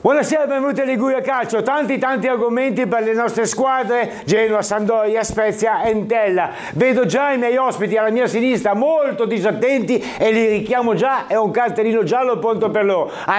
Buonasera, benvenuti a Liguria Calcio. Tanti argomenti per le nostre squadre: Genoa, Sampdoria, Spezia, Entella. Vedo già i miei ospiti alla mia sinistra molto disattenti e li richiamo già, è un cartellino giallo pronto per loro.